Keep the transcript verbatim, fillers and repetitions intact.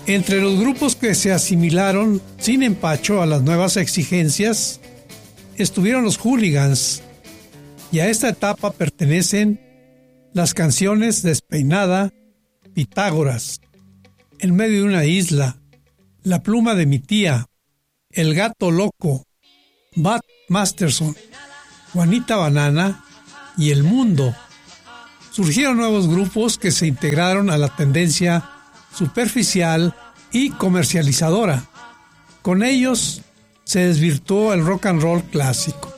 Entre los grupos que se asimilaron sin empacho a las nuevas exigencias estuvieron los Hooligans, y a esta etapa pertenecen las canciones Despeinada, Pitágoras, En medio de una isla, La pluma de mi tía, El gato loco, Bat Masterson, Juanita Banana y El Mundo. Surgieron nuevos grupos que se integraron a la tendencia superficial y comercializadora. Con ellos se desvirtuó el rock and roll clásico.